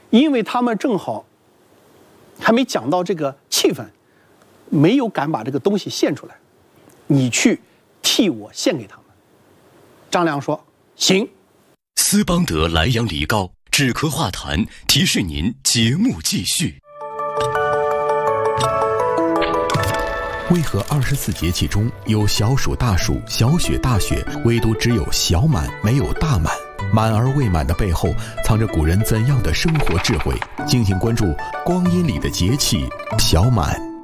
因为他们正好还没讲到这个气氛，没有敢把这个东西献出来，你去替我献给他们。张良说行。 斯邦德莱阳梨膏止咳化痰，提示您节目继续。 为何24节气中有小暑、大暑、小雪、大雪，唯独只有小满没有大满？满而未满的背后藏着古人怎样的生活智慧？敬请关注光阴里的节气小满。